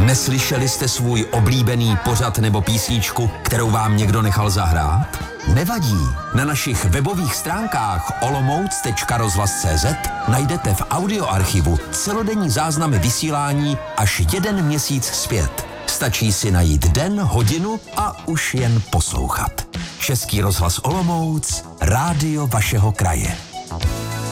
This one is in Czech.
Neslyšeli jste svůj oblíbený pořad nebo písničku, kterou vám někdo nechal zahrát? Nevadí. Na našich webových stránkách olomouc.rozhlas.cz najdete v audioarchivu celodenní záznamy vysílání až 1 měsíc zpět. Stačí si najít den, hodinu a už jen poslouchat. Český rozhlas Olomouc, rádio vašeho kraje.